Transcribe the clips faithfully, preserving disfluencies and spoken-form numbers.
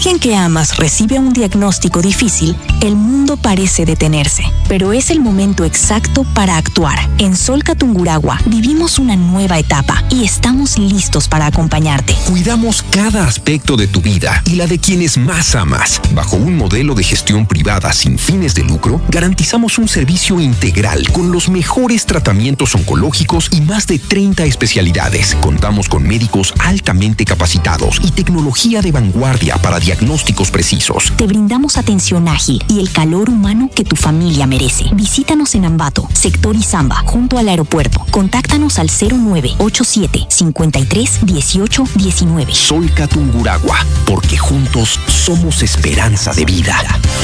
alguien que amas recibe un diagnóstico difícil, el mundo parece detenerse. Pero es el momento exacto para actuar. En Solca Tungurahua vivimos una nueva etapa y estamos listos para acompañarte. Cuidamos cada aspecto de tu vida y la de quienes más amas. Bajo un modelo de gestión privada sin fines de lucro, garantizamos un servicio integral con los mejores tratamientos oncológicos y más de treinta especialidades. Contamos con médicos altamente capacitados y tecnología de vanguardia para diagnósticos precisos. Te brindamos atención ágil y el calor humano que tu familia merece. Visítanos en Ambato, sector Izamba, junto al aeropuerto. Contáctanos al cero nueve ocho siete, cinco tres, uno ocho uno nueve. Solca Tungurahua, porque juntos somos esperanza de vida.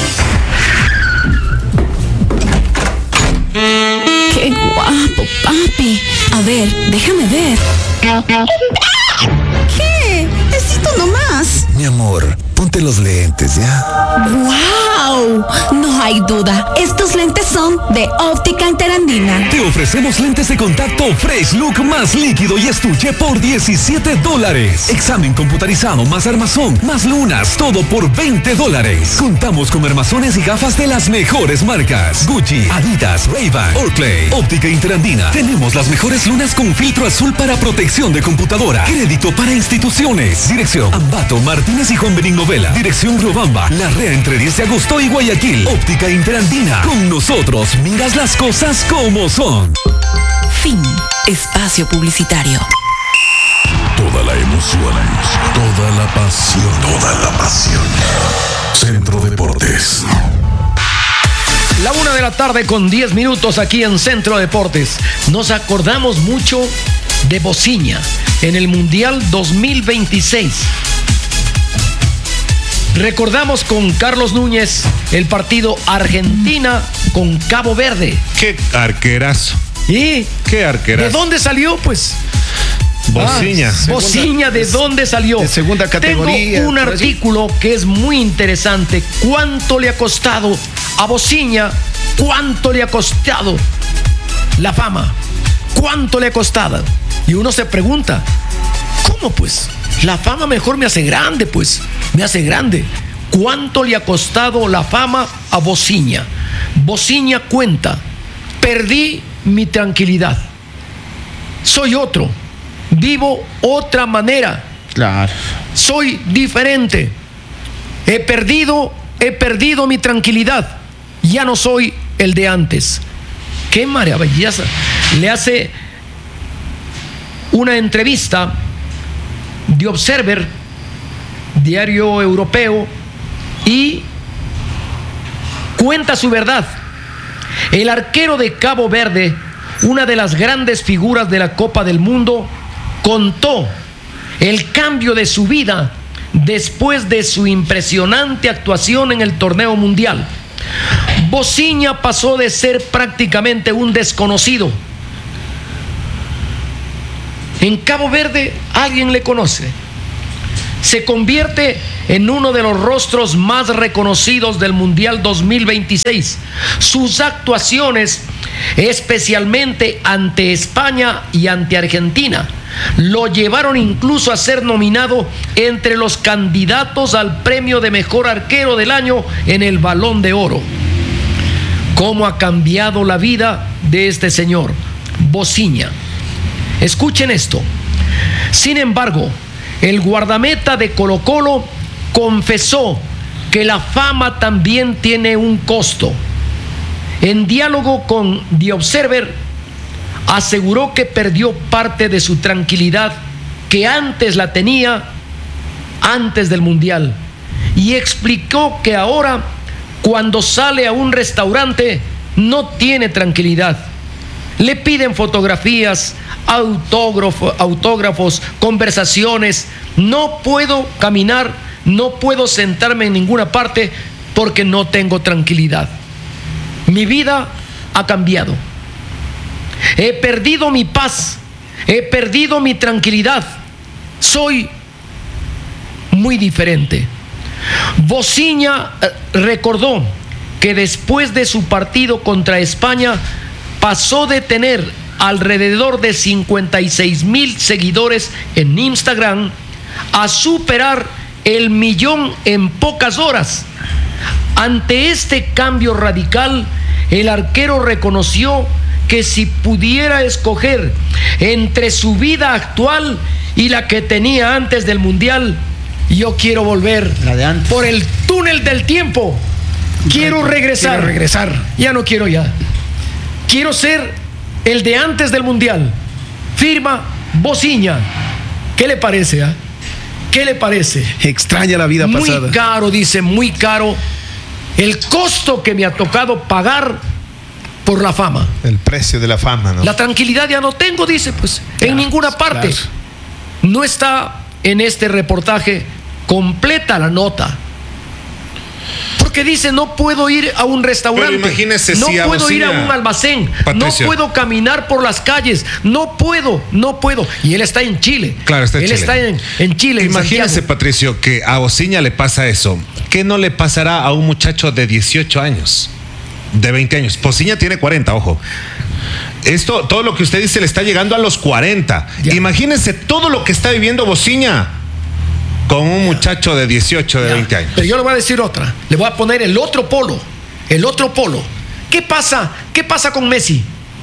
¡Qué guapo, papi! A ver, déjame ver. ¿Qué? Necesito nomás. Mi amor, ponte los lentes, ¿ya? ¡Wow! No hay duda. Estos lentes son de Óptica Interandina. Te ofrecemos lentes de contacto Fresh Look más líquido y estuche por diecisiete dólares. Examen computarizado más armazón, más lunas, todo por veinte dólares. Contamos con armazones y gafas de las mejores marcas: Gucci, Adidas, Ray-Ban, Oakley. Óptica Interandina. Tenemos las mejores lunas con filtro azul para protección de computadora. Crédito para instituciones. Dirección: Ambato, Martínez y Juan Benigno Vela. Dirección: Riobamba, La Rea entre diez de agosto y Guayaquil. Óptica Interandina. Con nosotros miras las cosas como son. Fin. Espacio publicitario. Toda la emoción, toda la pasión, toda la pasión. Centro Deportes. La una de la tarde con diez minutos aquí en Centro Deportes. Nos acordamos mucho de Bociña en el Mundial dos mil veintiséis. Recordamos con Carlos Núñez el partido Argentina con Cabo Verde. ¡Qué arquerazo! ¿Y qué arquerazo? ¿De dónde salió, pues? Bociña. Ah, Bociña, ¿de dónde salió? De segunda categoría. Tengo un artículo que es muy interesante. ¿Cuánto le ha costado a Bociña? ¿Cuánto le ha costado la fama? ¿Cuánto le ha costado? Y uno se pregunta, ¿cómo pues? La fama mejor me hace grande, pues. Me hace grande. ¿Cuánto le ha costado la fama a Bociña? Bociña cuenta: perdí mi tranquilidad. Soy otro. Vivo otra manera. Claro. Soy diferente. He perdido, he perdido mi tranquilidad. Ya no soy el de antes. Qué maravillosa. Le hace una entrevista The Observer, diario europeo, y cuenta su verdad. El arquero de Cabo Verde, una de las grandes figuras de la Copa del Mundo, contó el cambio de su vida después de su impresionante actuación en el torneo mundial. Bociña pasó de ser prácticamente un desconocido. En Cabo Verde alguien le conoce. Se convierte en uno de los rostros más reconocidos del Mundial dos mil veintiséis. Sus actuaciones, especialmente ante España y ante Argentina, lo llevaron incluso a ser nominado entre los candidatos al premio de mejor arquero del año en el Balón de Oro. ¿Cómo ha cambiado la vida de este señor, Bociña? Escuchen esto. Sin embargo, el guardameta de Colo-Colo confesó que la fama también tiene un costo. En diálogo con The Observer, aseguró que perdió parte de su tranquilidad que antes la tenía antes del Mundial, y explicó que ahora, cuando sale a un restaurante, no tiene tranquilidad. Le piden fotografías, autógrafo, autógrafos, conversaciones. No puedo caminar, no puedo sentarme en ninguna parte porque no tengo tranquilidad. Mi vida ha cambiado. He perdido mi paz, he perdido mi tranquilidad. Soy muy diferente. Bociña recordó que después de su partido contra España pasó de tener alrededor de cincuenta y seis mil seguidores en Instagram a superar el millón en pocas horas. Ante este cambio radical, el arquero reconoció que si pudiera escoger entre su vida actual y la que tenía antes del Mundial, yo quiero volver la de antes. Por el túnel del tiempo. Quiero regresar. Quiero regresar. Ya no quiero ya. Quiero ser el de antes del Mundial. Firma Bociña. ¿Qué le parece? ¿eh? ¿Qué le parece? Extraña la vida muy pasada. Muy caro, dice, muy caro. El costo que me ha tocado pagar por la fama. El precio de la fama, ¿no? La tranquilidad ya no tengo, dice, pues, claro, en ninguna parte. Claro. No está en este reportaje completa la nota. Porque dice, no puedo ir a un restaurante, pero imagínese no si puedo Bociña, ir a un almacén, Patricio, no puedo caminar por las calles, no puedo, no puedo. Y él está en Chile. Claro, está en él Chile. está en, en Chile. Imagínese, en Patricio, que a Bociña le pasa eso. ¿Qué no le pasará a un muchacho de dieciocho años? De veinte años. Bociña tiene cuarenta, ojo. Esto, todo lo que usted dice le está llegando a los cuarenta. Ya. Imagínese todo lo que está viviendo Bociña con un muchacho de dieciocho, de ya. veinte años. Pero yo le voy a decir otra. Le voy a poner el otro polo. El otro polo. ¿Qué pasa? ¿Qué pasa con Messi?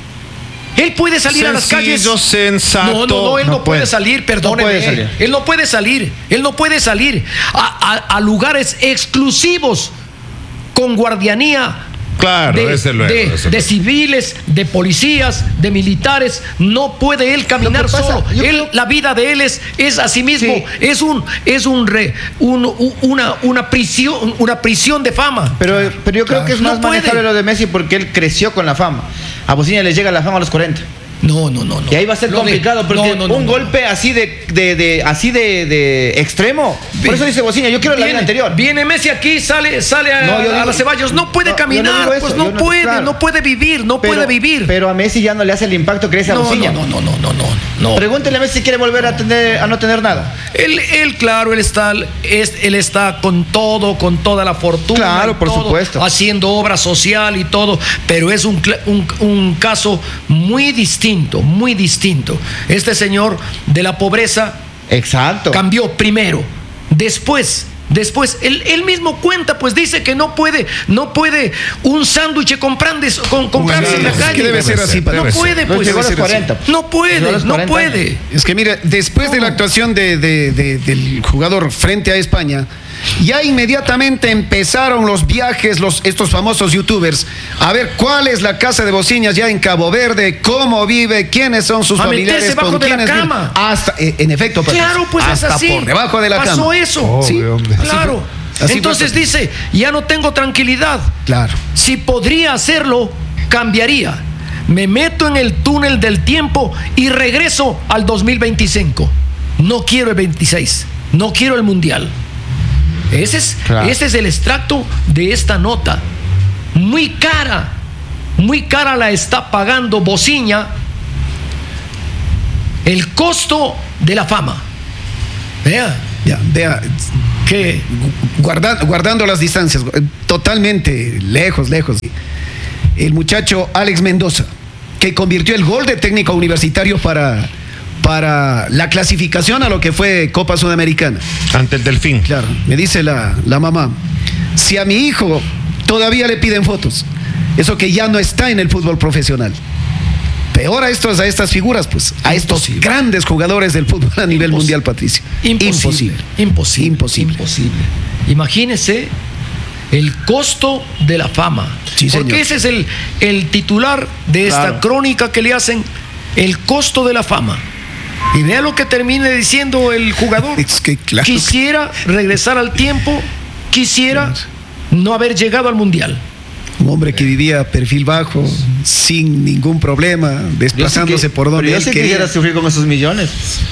Él puede salir Sencillo, a las calles. Sensato. No, no, no, él no, no puede. puede salir, perdóneme. No puede salir. Él no puede salir. Él no puede salir a, a, a lugares exclusivos con guardianía. Claro, de, desde luego, de, desde de luego. civiles, de policías, de militares. No puede él caminar pasa, solo. Él, creo... La vida de él es, es a sí mismo. Sí. Es un, es un, re, un, una, una prisión, una prisión de fama. Pero, pero yo creo claro. que es más no manejable lo de Messi porque él creció con la fama. A Bociña le llega la fama a los cuarenta. No, no, no, no. Y ahí va a ser lo complicado de, porque no, no, no, un no, golpe no. así de, de, de así de, de extremo. Bien. Por eso dice Bociña, yo quiero viene, la vida anterior. Viene Messi aquí, sale, sale a, no, digo, a las Ceballos, no puede no, caminar, no pues no, no puede, claro. no puede vivir, no pero, puede vivir. Pero a Messi ya no le hace el impacto que le hace a Bociña. No, no, no, no, no, no. Pregúntele a Messi si quiere volver a tener, a no tener nada. Él, él claro, él está, es, él está con todo, con toda la fortuna. Claro, por todo, supuesto. Haciendo obra social y todo, pero es un, un, un caso muy distinto, muy distinto. Distinto. Este señor de la pobreza exacto cambió primero, después después él, él mismo cuenta, pues dice que no puede no puede un sándwich comprarse, con, comprarse en la calle. Es que debe ser así, no puede, pues no, cuarenta. no puede, no puede. Es que mire, después no. de la actuación de, de, de, del jugador frente a España, ya inmediatamente empezaron los viajes, los, estos famosos youtubers, a ver cuál es la casa de Bociña ya en Cabo Verde, cómo vive, quiénes son sus a familiares, con quiénes de la cama. Hasta, en efecto, claro, pues hasta es así. por debajo de la Pasó cama. Pasó eso. Oh, sí, claro. Así Entonces fue. dice, ya no tengo tranquilidad. Claro. Si podría hacerlo, cambiaría. Me meto en el túnel del tiempo y regreso al dos mil veinticinco. No quiero el veintiséis. No quiero el Mundial. Ese es, claro. ese es el extracto de esta nota. Muy cara, muy cara la está pagando Bociña el costo de la fama. Vea, ya, vea que guardando, guardando las distancias, totalmente lejos, lejos. El muchacho Alex Mendoza, que convirtió el gol de Técnico Universitario para para la clasificación a lo que fue Copa Sudamericana. Ante el Delfín. Claro, me dice la, la mamá, si a mi hijo todavía le piden fotos, eso que ya no está en el fútbol profesional. Peor a estos, a estas figuras, pues, a estos imposible. Grandes jugadores del fútbol a nivel imposible. Mundial, Patricio. Imposible. Imposible. Imposible. Imposible. Imagínese el costo de la fama. Sí, porque señor. ese es el, el titular de esta claro. crónica que le hacen, el costo de la fama. Y vea lo que termine diciendo el jugador. Es que, claro. Quisiera regresar al tiempo, quisiera no haber llegado al Mundial. Un hombre que vivía a perfil bajo, sin ningún problema, desplazándose que, por donde pero él yo sí quería. quisiera sufrir con esos millones.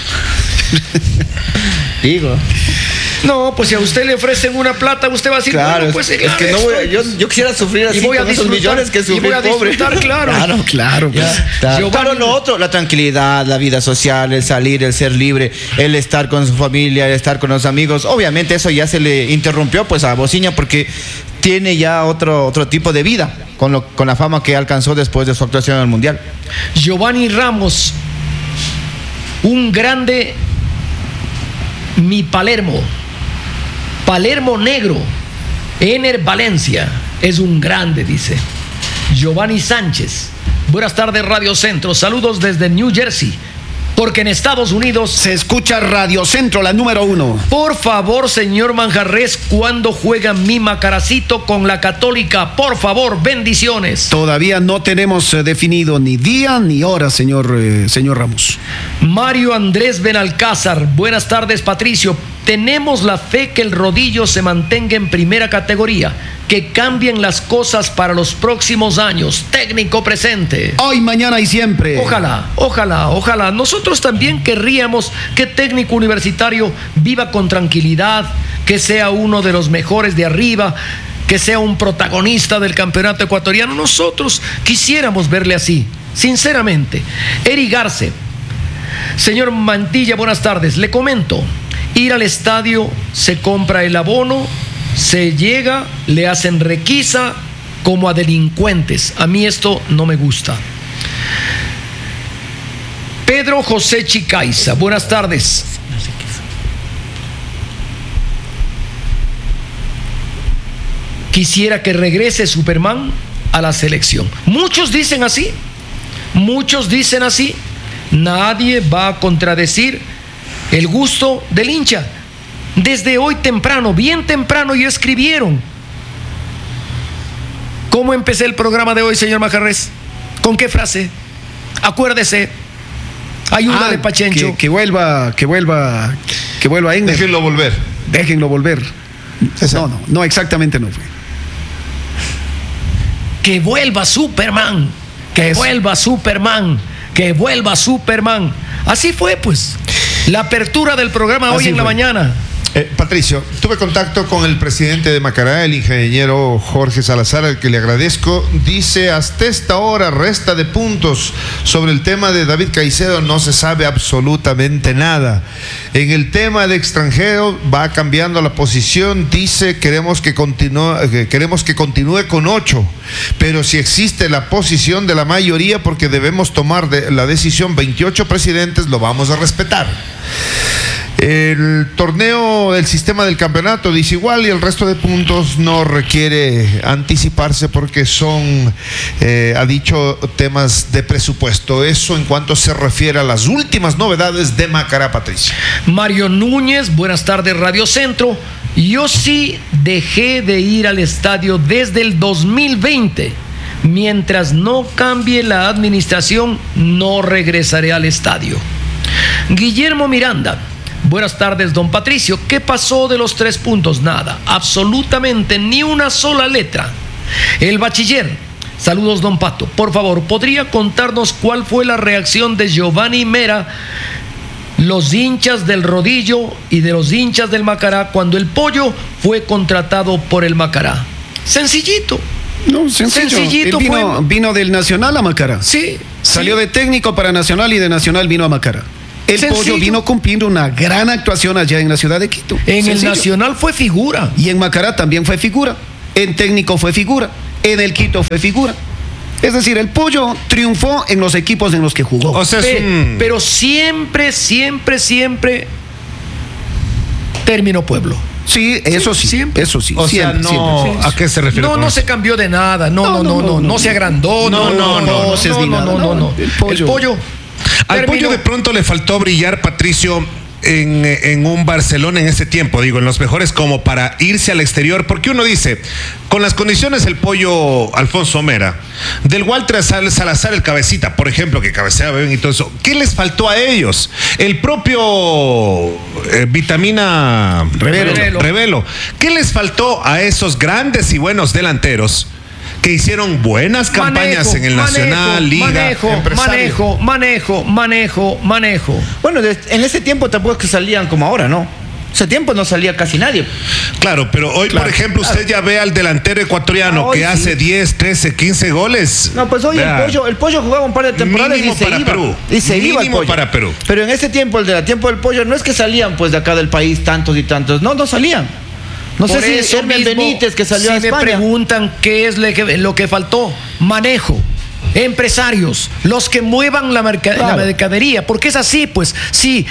Digo. No, pues si a usted le ofrecen una plata, usted va a decir, claro, bueno, pues es, es que no voy, yo, yo quisiera sufrir así con esos millones que sufrí, y voy a pobre. Claro, claro, claro. Pues, claro. Claro, lo otro, la tranquilidad, la vida social, el salir, el ser libre, el estar con su familia, el estar con los amigos. Obviamente eso ya se le interrumpió pues a Bociña porque tiene ya otro, otro tipo de vida con, lo, con la fama que alcanzó después de su actuación en el Mundial. Giovanni Ramos, un grande mi Palermo. Palermo Negro, Ener Valencia, es un grande, dice. Giovanni Sánchez, buenas tardes Radio Centro, saludos desde New Jersey. Porque en Estados Unidos se escucha Radio Centro, la número uno. Por favor, señor Manjarres, ¿cuándo juega mi Macaracito con la Católica? Por favor, bendiciones. Todavía no tenemos eh, definido ni día ni hora, señor, eh, señor Ramos. Mario Andrés Benalcázar, buenas tardes, Patricio. Tenemos la fe que el Rodillo se mantenga en primera categoría, que cambien las cosas para los próximos años. Técnico presente. Hoy, mañana y siempre. Ojalá, ojalá, ojalá. Nosotros también querríamos que Técnico Universitario viva con tranquilidad, que sea uno de los mejores de arriba, que sea un protagonista del campeonato ecuatoriano. Nosotros quisiéramos verle así, sinceramente. Eri Garce, señor Mantilla, buenas tardes. Le comento. Ir al estadio, se compra el abono, se llega, le hacen requisa como a delincuentes. A mí esto no me gusta. Pedro José Chicaiza, buenas tardes. Quisiera que regrese Superman a la selección. Muchos dicen así, muchos dicen así. Nadie va a contradecir el gusto del hincha. Desde hoy temprano, bien temprano, ya escribieron. ¿Cómo empecé el programa de hoy, señor Majarres? ¿Con qué frase? Acuérdese. Ayuda ah, de Pachencho. Que, que vuelva, que vuelva, que vuelva Engler. Déjenlo volver. Déjenlo volver. No, no, no, exactamente no fue. Que vuelva Superman. Que Eso. vuelva Superman. Que vuelva Superman. Así fue, pues. La apertura del programa hoy Así en fue. la mañana. Eh, Patricio, tuve contacto con el presidente de Macará, el ingeniero Jorge Salazar, al que le agradezco. Dice, hasta esta hora resta de puntos. Sobre el tema de David Caicedo no se sabe absolutamente nada. En el tema de extranjero va cambiando la posición. Dice, queremos que continúe, queremos que continúe con ocho. Pero si existe la posición de la mayoría, porque debemos tomar de la decisión veintiocho presidentes, lo vamos a respetar. El torneo del sistema del campeonato dice igual, y el resto de puntos no requiere anticiparse porque son, eh, ha dicho, temas de presupuesto. Eso en cuanto se refiere a las últimas novedades de Macará, Patricia. Mario Núñez, buenas tardes Radio Centro. Yo sí dejé de ir al estadio desde el dos mil veinte. Mientras no cambie la administración, no regresaré al estadio. Guillermo Miranda, buenas tardes, don Patricio. ¿Qué pasó de los tres puntos? Nada, absolutamente ni una sola letra. El bachiller, saludos, don Pato. Por favor, ¿podría contarnos cuál fue la reacción de Giovanni Mera, los hinchas del Rodillo y de los hinchas del Macará cuando el Pollo fue contratado por el Macará? Sencillito. No, sencillo. Sencillito. Él vino, fue... vino del Nacional a Macará. Sí. Salió sí. de técnico para Nacional y de Nacional vino a Macará. El Sencillo. Pollo vino cumpliendo una gran actuación allá en la ciudad de Quito. En Sencillo. el Nacional fue figura. Y en Macará también fue figura. En técnico fue figura. En el Quito fue figura. Es decir, el Pollo triunfó en los equipos en los que jugó. O sea, Pe un... Pero siempre, siempre, siempre terminó Pueblo. Sí, eso sí, siempre. Eso sí. O siempre, sea, no, siempre, sí. ¿a qué se refiere? No, no se cambió de nada. No, no, no, no, no, no, no se agrandó. No, no, no, no, no, no, no, no, no. El Pollo. El Pollo Al terminó. Pollo de pronto le faltó brillar, Patricio, en, en un Barcelona en ese tiempo, digo, en los mejores, como para irse al exterior, porque uno dice, con las condiciones el Pollo Alfonso Mera, del Walter Salazar el Cabecita, por ejemplo, que cabeceaba bien y todo eso, ¿qué les faltó a ellos? El propio eh, Vitamina Revelo. Revelo, ¿qué les faltó a esos grandes y buenos delanteros que hicieron buenas campañas manejo, en el Nacional, manejo, Liga, manejo, manejo, manejo, manejo, manejo. Bueno, en ese tiempo tampoco es que salían como ahora, ¿no? Ese tiempo no salía casi nadie. Claro, pero hoy, claro, por ejemplo, claro, usted ya ve al delantero ecuatoriano no, que sí. hace diez, trece, quince goles. No, pues hoy el pollo, el pollo jugaba un par de temporadas y se para iba. Perú. Y se Mínimo iba el pollo. para Perú. Pero en ese tiempo, el de la tiempo del pollo, no es que salían pues de acá del país tantos y tantos. No, no salían. No Por sé si Hermen Benítez, que salió si a España. Si me preguntan qué es lo que, lo que faltó, manejo, empresarios, los que muevan la, merca claro. la mercadería, porque es así, pues, sí,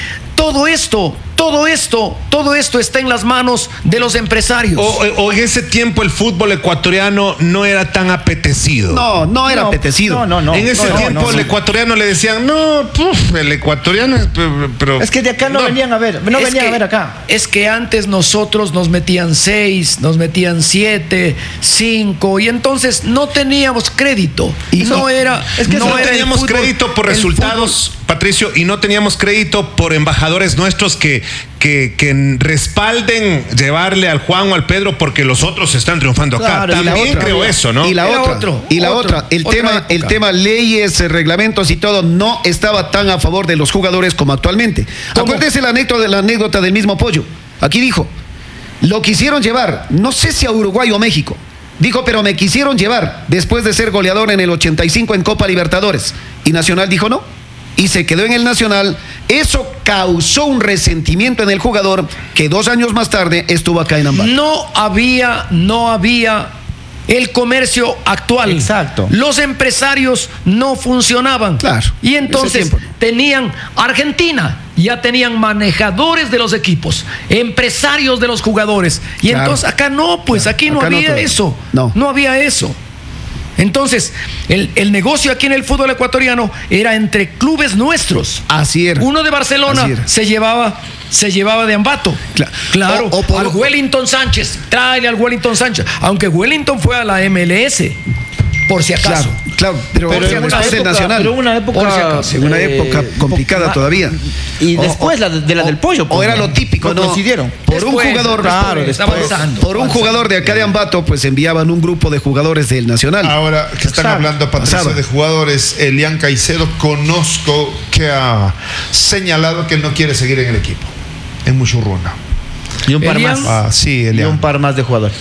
todo esto, todo esto, todo esto está en las manos de los empresarios. O, o en ese tiempo el fútbol ecuatoriano no era tan apetecido. No, no era No, apetecido. no, no, no. en ese no, tiempo no, el no. ecuatoriano le decían, no, puf, el ecuatoriano es... Pero, Es que de acá no, no. venían a ver, no Es venían que- a ver acá. Es que antes nosotros nos metían seis, nos metían siete, cinco, y entonces no teníamos crédito. Y no no- era. Es que no, era el teníamos fútbol- crédito por el resultados, Patricio, y no teníamos crédito por embajadores nuestros que, que, que respalden llevarle al Juan o al Pedro porque los otros están triunfando acá. Claro, y la También otra- creo eso, ¿no? Y la Era otra, otro, y la otro, otra, el otra tema, época. el tema leyes, eh, reglamentos y todo no estaba tan a favor de los jugadores como actualmente. ¿Cómo? Acuérdese la anécdota, la anécdota del mismo Pollo. Aquí dijo, lo quisieron llevar, no sé si a Uruguay o México. Dijo, pero me quisieron llevar después de ser goleador en el ochenta y cinco en Copa Libertadores. Y Nacional dijo no. Y se quedó en el Nacional. Eso causó un resentimiento en el jugador que dos años más tarde estuvo acá en Ambato. No había, no había el comercio actual. Exacto. Los empresarios no funcionaban. Claro, Y ese entonces tiempo, ¿no? tenían Argentina, ya tenían manejadores de los equipos, empresarios de los jugadores. Y Claro. entonces acá no, pues aquí no Acá no había todo. eso. No. No había eso. Entonces, el, el negocio aquí en el fútbol ecuatoriano era entre clubes nuestros. Así era. Uno de Barcelona Así era. se llevaba, se llevaba de Ambato. Cla- Claro, o- o por- al Wellington Sánchez, tráele al Wellington Sánchez. Aunque Wellington fue a la M L S, por si acaso. Claro, claro, pero, Pero pero en una después del época- Nacional. pero en una época- Por si acaso, en una eh, época un poco complicada más- todavía. y O- después o- la de- de la del Pollo, O pues, era ¿no? lo típico, No ¿no? coincidieron. Por Después, un jugador, claro, después, está avanzando, por un avanzando. jugador de acá de Ambato, pues enviaban un grupo de jugadores del Nacional. Ahora que están Pasaba, hablando, Patricio, pasaba. de jugadores, Elian Caicedo, conozco que ha señalado que él no quiere seguir en el equipo, en Muchurruna. Y un par Elian- más. Ah, sí, Y Elian. un par más de jugadores.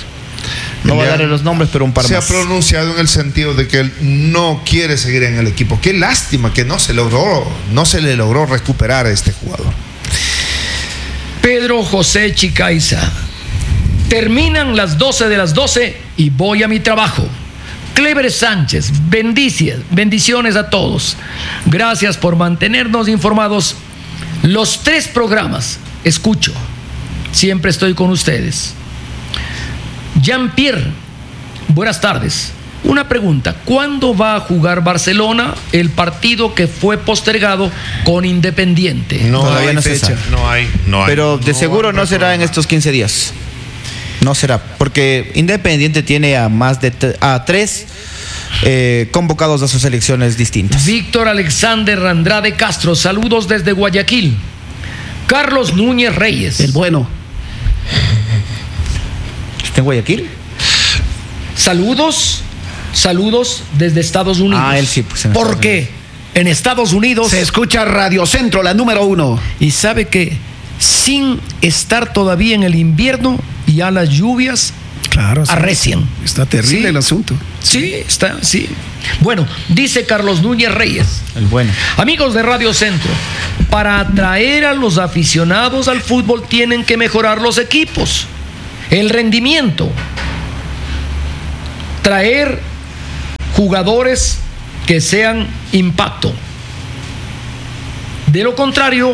No voy a Elian darle los nombres, pero un par se más. ha pronunciado en el sentido de que él no quiere seguir en el equipo. Qué lástima que no se logró, no se le logró recuperar a este jugador. Pedro José Chicaiza. Terminan las doce de las doce y voy a mi trabajo. Clever Sánchez, bendiciones, bendiciones a todos. Gracias por mantenernos informados. Los tres programas, escucho. Siempre estoy con ustedes. Jean-Pierre, buenas tardes. Una pregunta, ¿cuándo va a jugar Barcelona el partido que fue postergado con Independiente? No Todavía hay no se fecha. sabe. No hay, no hay. Pero de No, seguro no no, será no. en estos quince días. No será. Porque Independiente tiene a más de t- a tres eh, convocados a sus selecciones distintas. Víctor Alexander Andrade Castro, saludos desde Guayaquil. Carlos Núñez Reyes. El bueno. ¿Está en Guayaquil? Saludos, saludos desde Estados Unidos. Ah, él sí, pues, en Estados Porque en Estados Unidos, Se escucha Radio Centro, la número uno. y sabe que sin estar todavía en el invierno, ya las lluvias Claro. sí. arrecian. Está terrible Sí. el asunto. Sí, está, sí. Bueno, dice Carlos Núñez Reyes. El bueno. Amigos de Radio Centro, para atraer a los aficionados al fútbol tienen que mejorar los equipos, el rendimiento, traer jugadores que sean impacto. De lo contrario,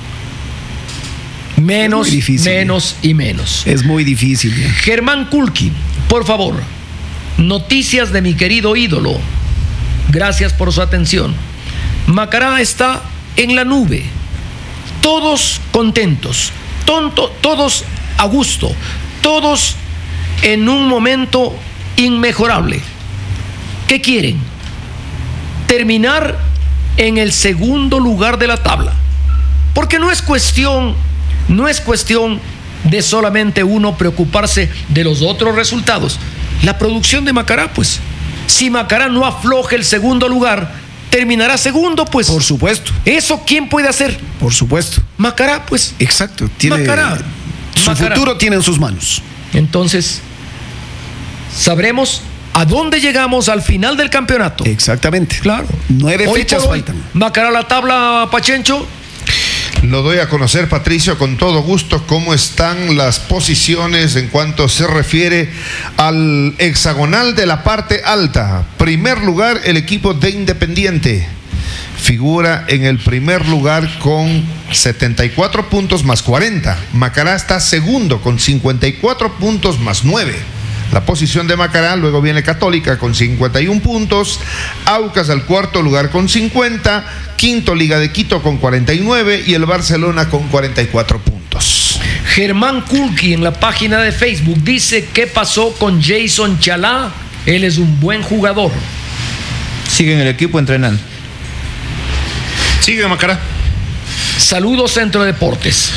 menos, Es muy difícil, menos y menos. Es muy difícil. ya. Germán Kulki, por favor, noticias de mi querido ídolo. Gracias por su atención. Macará está en la nube. Todos contentos, tonto, todos a gusto, todos en un momento inmejorable. ¿Qué quieren? Terminar en el segundo lugar de la tabla. Porque no es cuestión, no es cuestión de solamente uno preocuparse de los otros resultados. La producción de Macará, pues, si Macará no afloja el segundo lugar, terminará segundo, pues. Por supuesto, ¿Eso quién puede hacer? por supuesto. Macará, pues. Exacto. Tiene, Macará. Su Macará. futuro tiene en sus manos. Entonces, sabremos a dónde llegamos al final del campeonato. Exactamente. Claro. Nueve Hoy fechas por hoy, faltan. Macará la tabla, Pachencho. Lo doy a conocer, Patricio, con todo gusto, cómo están las posiciones en cuanto se refiere al hexagonal de la parte alta. Primer lugar, el equipo de Independiente. figura en el primer lugar con setenta y cuatro puntos más cuarenta. Macará está segundo con cincuenta y cuatro puntos más nueve. La posición de Macará, luego viene Católica con cincuenta y uno puntos, Aucas al cuarto lugar con cincuenta, quinto Liga de Quito con cuarenta y nueve y el Barcelona con cuarenta y cuatro puntos. Germán Kulki en la página de Facebook dice: ¿qué pasó con Jason Chalá? Él es un buen jugador. Sigue en el equipo entrenando. Sigue Macará. Saludos Centro Deportes.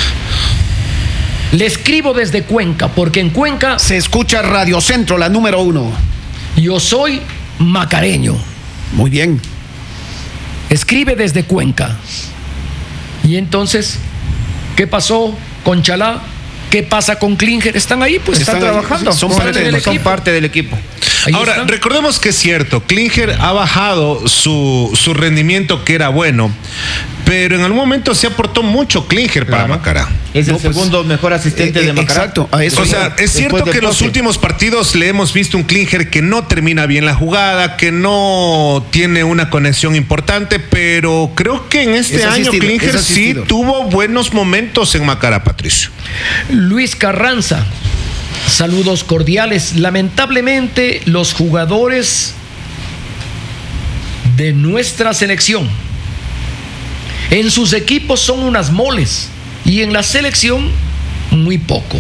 Le escribo desde Cuenca, porque en Cuenca se escucha Radio Centro, la número uno. Yo soy macareño. Muy bien. Escribe desde Cuenca. Y entonces, ¿qué pasó con Chalá? ¿Qué pasa con Klinger? ¿Están ahí? Pues están, están trabajando. Son, parte del, son parte del equipo. Ahí Ahora, están. Recordemos que es cierto, Klinger ha bajado su, su rendimiento, que era bueno, pero en algún momento se aportó mucho Klinger para claro. Macará. Es el no, pues, segundo mejor asistente eh, de Macará. Exacto. A eso o sea, es cierto que en los últimos partidos le hemos visto un Klinger que no termina bien la jugada, que no tiene una conexión importante, pero creo que en este año Klinger sí tuvo buenos momentos en Macará, Patricio. Luis Carranza, saludos cordiales. Lamentablemente, los jugadores de nuestra selección en sus equipos son unas moles y en la selección muy poco.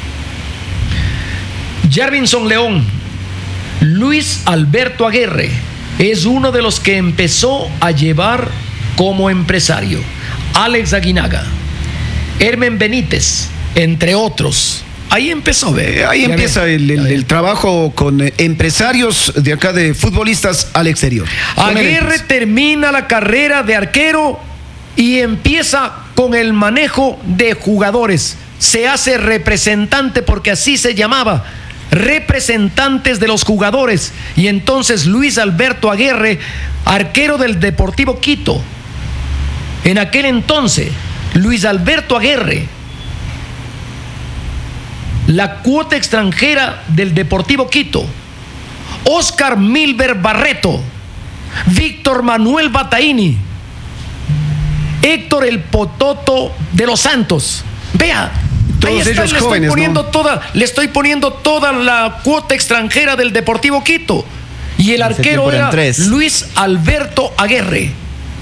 Jarvinson León, Luis Alberto Aguirre es uno de los que empezó a llevar como empresario. Alex Aguinaga, Hermen Benítez, entre otros. Ahí empezó. Ahí ya empieza ve, el, el, el trabajo con empresarios de acá, de futbolistas al exterior. Aguirre termina la carrera de arquero y empieza con el manejo de jugadores. Se hace representante, porque así se llamaba, representantes de los jugadores. Y entonces Luis Alberto Aguirre, arquero del Deportivo Quito. En aquel entonces, Luis Alberto Aguirre, la cuota extranjera del Deportivo Quito. Oscar Milber Barreto, Víctor Manuel Bataini, Héctor El Pototo de los Santos. Vea, todos ahí está, ellos le, jóvenes, estoy poniendo ¿no? toda, le estoy poniendo toda la cuota extranjera del Deportivo Quito. Y el arquero era Luis Alberto Aguirre.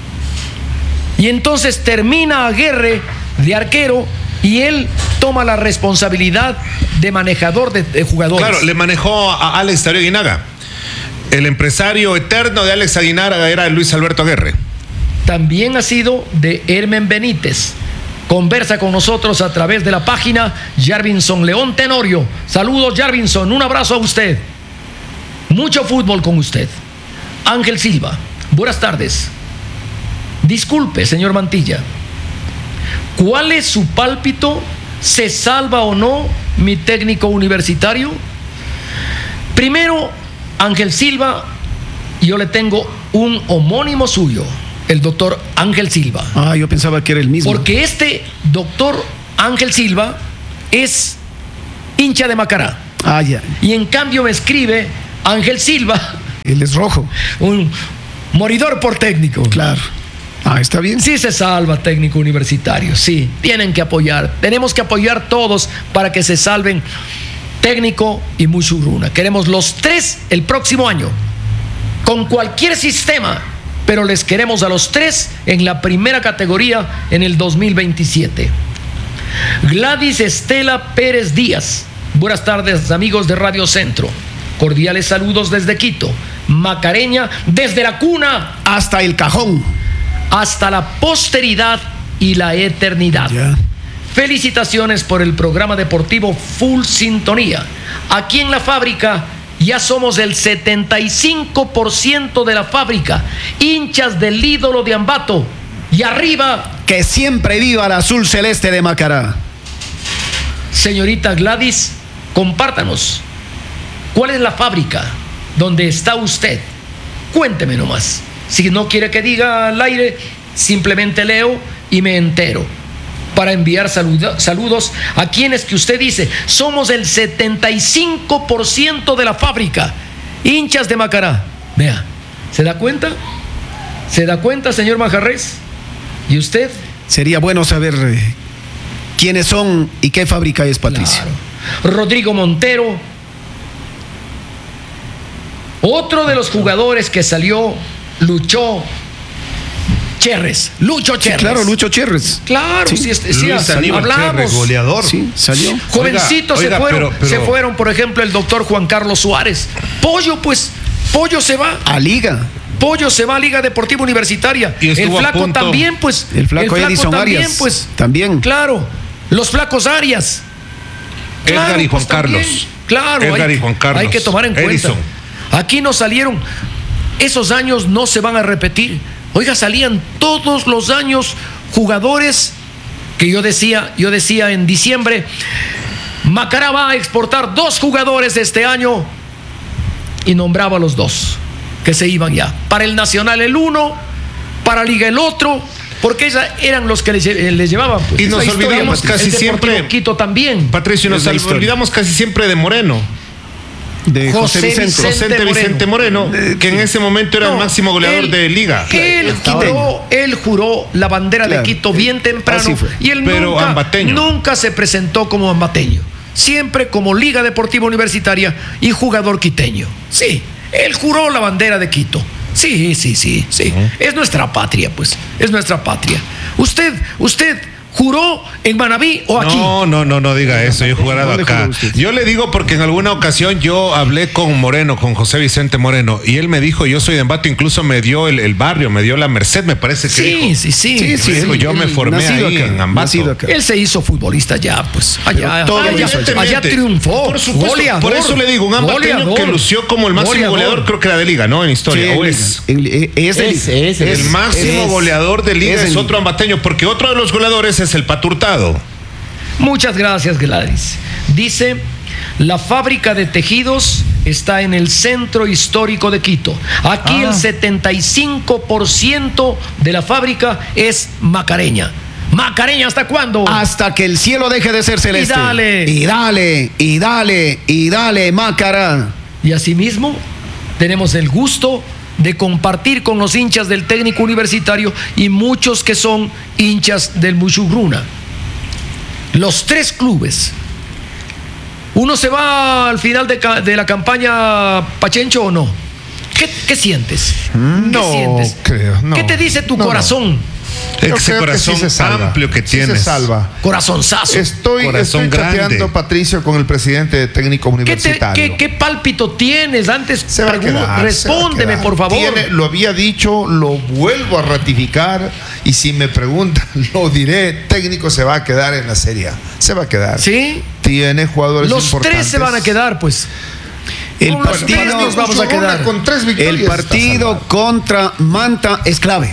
Y entonces termina Aguirre de arquero y él toma la responsabilidad de manejador de, de jugadores. Claro, le manejó a Alex Darío Aguinaga. El empresario eterno de Alex Aguinaga era Luis Alberto Aguirre. También ha sido de Hermen Benítez. Conversa con nosotros a través de la página Jarvinson León Tenorio. Saludos, Jarvinson, un abrazo a usted. Mucho fútbol con usted. Ángel Silva, buenas tardes. Disculpe, señor Mantilla, ¿cuál es su pálpito? ¿Se salva o no mi técnico universitario? Primero, Ángel Silva, yo le tengo un homónimo suyo, el doctor Ángel Silva. Ah, yo pensaba que era el mismo. Porque este doctor Ángel Silva es hincha de Macará. Ah, ya. Y en cambio me escribe Ángel Silva. Él es rojo. Un moridor por técnico. Claro. Ah, está bien. Sí se salva técnico universitario, sí, tienen que apoyar, tenemos que apoyar todos para que se salven técnico y Muchurruna. Queremos los tres el próximo año, con cualquier sistema, pero les queremos a los tres en la primera categoría en el dos mil veintisiete. Gladys Estela Pérez Díaz, buenas tardes amigos de Radio Centro, cordiales saludos desde Quito, macareña desde la cuna hasta el cajón, hasta la posteridad y la eternidad. Yeah. Felicitaciones por el programa deportivo Full Sintonía. Aquí en la fábrica ya somos el setenta y cinco por ciento de la fábrica, hinchas del ídolo de Ambato. Y arriba, que siempre viva el azul celeste de Macará. Señorita Gladys, compártanos, ¿cuál es la fábrica donde está usted? Cuénteme nomás. Si no quiere que diga al aire, simplemente leo y me entero para enviar saludo, saludos a quienes que usted dice somos el setenta y cinco por ciento de la fábrica, hinchas de Macará. Vea, ¿se da cuenta? ¿Se da cuenta, señor Manjarres? ¿Y usted? Sería bueno saber eh, quiénes son y qué fábrica es, Patricio. Claro. Rodrigo Montero, otro de los jugadores que salió, luchó. Cherres, Lucho Cherres. Sí, claro, Lucho Cherres. Claro, sí, sí, sí, sí Aníbal hablamos. Cherres, goleador. Sí, salió. Jovencitos Oiga, se fueron, oiga, pero, pero... se fueron, por ejemplo, el doctor Juan Carlos Suárez. Pollo, pues, Pollo se va. A Liga. Pollo se va a Liga Deportiva Universitaria. Y el estuvo a Flaco punto. también, pues. El Flaco, el flaco Edison también, Arias. pues. También. Claro. Los Flacos Arias. Edgar Claro, y Juan pues, también. Carlos. Claro. Edgar hay, y Juan Carlos. Hay que tomar en cuenta. Edison. Aquí no salieron. Esos años no se van a repetir. Oiga, salían todos los años jugadores que yo decía, yo decía en diciembre, Macará va a exportar dos jugadores este año y nombraba a los dos que se iban ya. Para el Nacional el uno, para Liga el otro, porque esos eran los que les, les llevaban. Pues, y nos historia, olvidamos pues, casi el Deportivo siempre. Quito también. Patricio, nos olvidamos casi siempre de Moreno. De José José Vicente. Vicente Vicente Vicente Moreno, que en ese momento era No, el máximo goleador él- de Liga. Él juró, él juró la bandera Claro. de Quito bien temprano Así fue. y él Pero nunca, ambateño. nunca se presentó como ambateño, siempre como Liga Deportiva Universitaria y jugador quiteño. Sí, él juró la bandera de Quito. Sí, sí, sí, sí. Uh-huh. Es nuestra patria, pues. Es nuestra patria. Usted, usted juró en Manabí o aquí. No, no, no, no diga eso. Yo he jugado ¿Dónde acá. juró usted? Yo le digo porque en alguna ocasión yo hablé con Moreno, con José Vicente Moreno, y él me dijo, yo soy de Ambato, incluso me dio el, el barrio, me dio la Merced, me parece que Sí, dijo. sí, sí. Sí, sí, Me dijo, él- yo me él formé nacido ahí acá, en Ambato. nacido acá. Él se hizo futbolista ya, pues. Allá, Pero todo allá, lo hizo allá. allá triunfó. Por supuesto, Goleador, por eso le digo, un ambateño goleador, que lució como el máximo goleador. goleador, creo que era de Liga, ¿no? En historia. Sí, o en es. Liga. En- Es, de Es, Liga. es, El es. máximo es- goleador de Liga es es, el- otro ambateño, porque otro de los goleadores es el Pato Hurtado. Muchas gracias, Gladys. Dice, la fábrica de tejidos está en el centro histórico de Quito. Aquí Ah. el setenta y cinco por ciento de la fábrica es macareña. Macareña, ¿hasta cuándo? Hasta que el cielo deje de ser celeste. Y dale. Y dale, y dale, y dale, Macará. Y asimismo, tenemos el gusto de compartir con los hinchas del técnico universitario y muchos que son hinchas del Mushugruna. Los tres clubes. ¿Uno se va al final de, ca- de la campaña Pachencho o no? ¿Qué, qué sientes? ¿Qué No sientes? creo, no. ¿Qué te dice tu No, no. corazón? Yo Ese creo que corazón sí se salva. amplio que Sí tienes. se salva. Corazonzazo. Estoy, Corazón estoy chateando, grande. Patricio, con el presidente de técnico ¿Qué, te- universitario. qué- qué pálpito tienes? Antes, Se va a pregun- quedar, se va a respóndeme, quedar. por favor. Tiene- lo había dicho, lo vuelvo a ratificar y si me preguntan, lo diré, técnico se va a quedar en la Serie A. Se va a quedar. ¿Sí? Tiene jugadores Los importantes. tres se van a quedar, pues. El Con los partido, tres nos vamos a Mucho quedar. gol con tres victorias el está partido salvado. contra Manta es clave.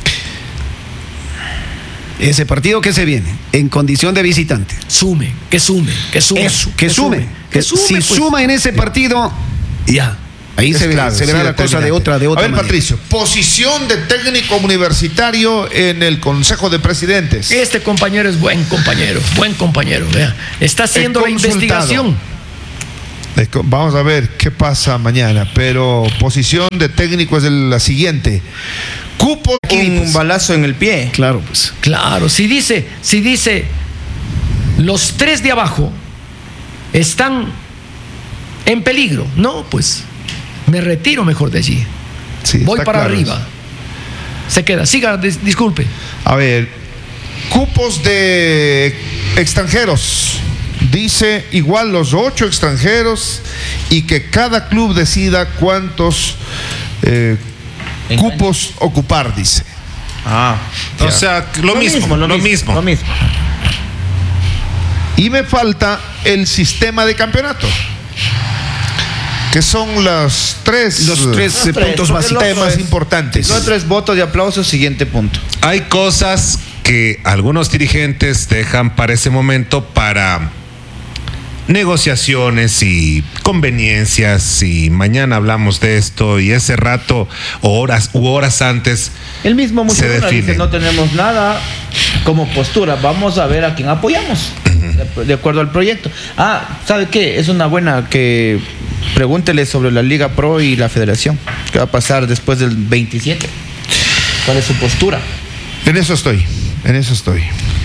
Ese partido que se viene en condición de visitante. Sume, que sume, que sume. Eso, que sume. Que Que sume, si pues. suma en ese partido, ya. Ahí Es se, ve- clave, se verá sí, la cosa de determinante. otra, de otra A ver, manera. Patricio, posición de técnico universitario en el Consejo de Presidentes. Este compañero es buen compañero, buen compañero. Vea, está haciendo la consultado. investigación. Eh, co- Vamos a ver qué pasa mañana, pero posición de técnico es el- la siguiente. Cupo Un balazo en el pie. Claro, pues. Claro, si dice, si dice, los tres de abajo están en peligro, no, pues me retiro mejor de allí. Sí, Voy está para claro arriba. eso. Se queda, siga, dis- disculpe. A ver, cupos de extranjeros. Dice igual los ocho extranjeros y que cada club decida cuántos eh, cupos ocupar, dice. Ah. O sea, lo, mismo, lo mismo. Lo mismo. Y me falta el sistema de campeonato, que son los tres, Los tres, eh, eh, puntos porque básicos. lo otro temas es- importantes. Los tres votos de aplauso, siguiente punto. Hay cosas que algunos dirigentes dejan para ese momento para negociaciones y conveniencias, y mañana hablamos de esto, y ese rato o horas u horas antes El mismo se Muchuruna define. dice, no tenemos nada como postura, vamos a ver a quién apoyamos, de, de acuerdo al proyecto. Ah, ¿sabe qué? Es una buena que pregúntele sobre la Liga Pro y la Federación, qué va a pasar después del veintisiete. ¿Cuál es su postura? En eso estoy, en eso estoy.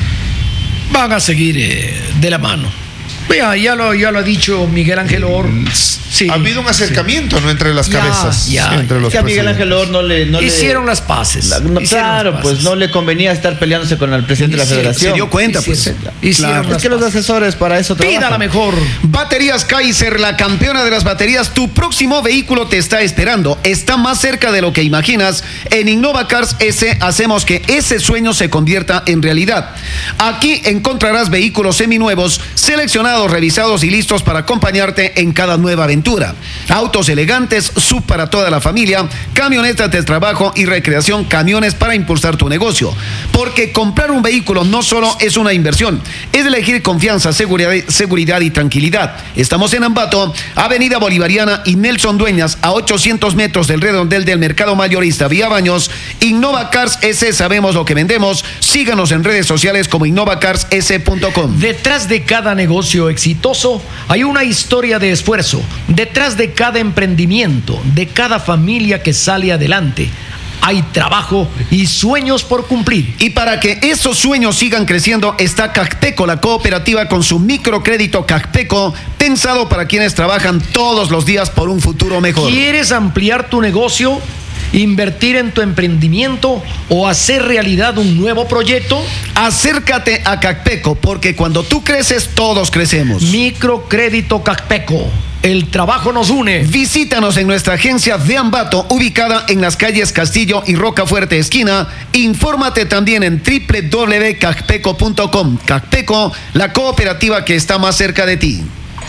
Van a seguir eh, de la mano. Ya, ya, lo, ya lo ha dicho Miguel Ángel Or. Sí, ha habido un acercamiento, sí, ¿no? Entre las ya, cabezas. Ya, entre los que a Miguel Ángel Or no le. No Hicieron le, las paces. La, no, claro, las pues paces. no le convenía estar peleándose con el presidente Hicieron, de la federación. Se dio cuenta, pues. Hicieron Claro. Es que los asesores para eso trabajan. Pida la mejor. Baterías Kaiser, la campeona de las baterías. Tu próximo vehículo te está esperando. Está más cerca de lo que imaginas. En Innova Cars S hacemos que ese sueño se convierta en realidad. Aquí encontrarás vehículos seminuevos, seleccionados, revisados y listos para acompañarte en cada nueva aventura. Autos elegantes, sub para toda la familia, camionetas de trabajo y recreación, camiones para impulsar tu negocio. Porque comprar un vehículo no solo es una inversión, es elegir confianza, seguridad, seguridad y tranquilidad. Estamos en Ambato, Avenida Bolivariana y Nelson Dueñas, a ochocientos metros del redondel del Mercado Mayorista Vía Baños. Innova Cars S, sabemos lo que vendemos. Síganos en redes sociales como innova cars s punto com. Detrás de cada negocio exitoso hay una historia de esfuerzo. Detrás de cada emprendimiento, de cada familia que sale adelante, hay trabajo y sueños por cumplir. Y para que esos sueños sigan creciendo, está Cacpeco, la cooperativa con su microcrédito Cacpeco, pensado para quienes trabajan todos los días por un futuro mejor. ¿Quieres ampliar tu negocio, invertir en tu emprendimiento o hacer realidad un nuevo proyecto? Acércate a Cacpeco, porque cuando tú creces, todos crecemos. Microcrédito Cacpeco. El trabajo nos une. Visítanos en nuestra agencia de Ambato, ubicada en las calles Castillo y Rocafuerte esquina. Infórmate también en doble u doble u doble u punto cacpeco punto com. Cacpeco, la cooperativa que está más cerca de ti.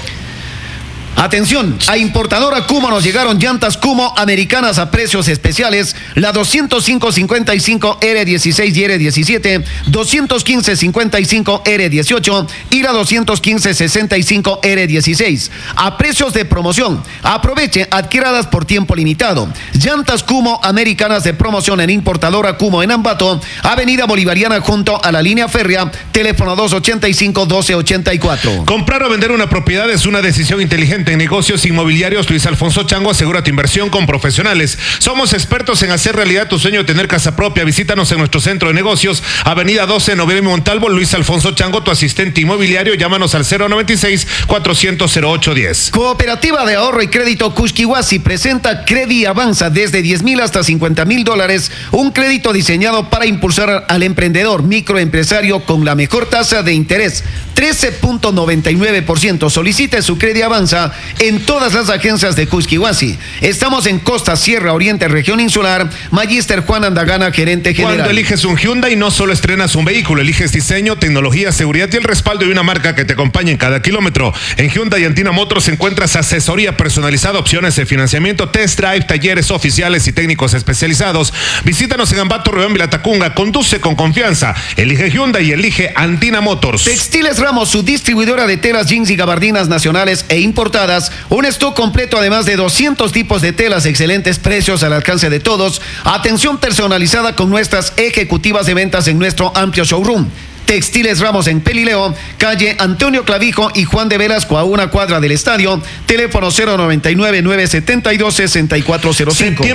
Atención, a Importadora Kumo nos llegaron llantas Kumo americanas a precios especiales. La doscientos cinco cincuenta y cinco R dieciséis y R diecisiete, doscientos quince cincuenta y cinco R dieciocho y la doscientos quince sesenta y cinco R dieciséis. A precios de promoción. Aproveche, adquieradas por tiempo limitado. Llantas Kumo americanas de promoción en Importadora Kumo en Ambato, Avenida Bolivariana junto a la línea férrea, teléfono dos ochenta y cinco, doce ochenta y cuatro. Comprar o vender una propiedad es una decisión inteligente. En negocios inmobiliarios, Luis Alfonso Chango asegura tu inversión con profesionales. Somos expertos en hacer realidad tu sueño de tener casa propia. Visítanos en nuestro centro de negocios, Avenida doce de Noviembre Montalvo. Luis Alfonso Chango, tu asistente inmobiliario. Llámanos al cero noventa y seis, cuatrocientos, cero ocho diez. Cooperativa de Ahorro y Crédito Kushkiwasi presenta Credi Avanza desde diez mil hasta cincuenta mil dólares. Un crédito diseñado para impulsar al emprendedor microempresario con la mejor tasa de interés, trece punto noventa y nueve por ciento. Solicite su Credi Avanza en todas las agencias de Kushkiwasi. Estamos en Costa, Sierra, Oriente, Región Insular. Magíster Juan Andagana, gerente general. Cuando eliges un Hyundai, no solo estrenas un vehículo, eliges diseño, tecnología, seguridad y el respaldo de una marca que te acompañe en cada kilómetro. En Hyundai Antina Motors encuentras asesoría personalizada, opciones de financiamiento, test drive, talleres oficiales y técnicos especializados. Visítanos en Ambato, Río Vilatacunga. Conduce con confianza. Elige Hyundai y elige Antina Motors. Textiles Ramos, su distribuidora de telas, jeans y gabardinas nacionales e importadas. Un stock completo, además de doscientos tipos de telas, excelentes precios al alcance de todos. Atención personalizada con nuestras ejecutivas de ventas en nuestro amplio showroom. Textiles Ramos en Pelileo, calle Antonio Clavijo y Juan de Velasco, a una cuadra del estadio. Teléfono cero noventa y nueve, nueve setenta y dos, sesenta y cuatro cero cinco.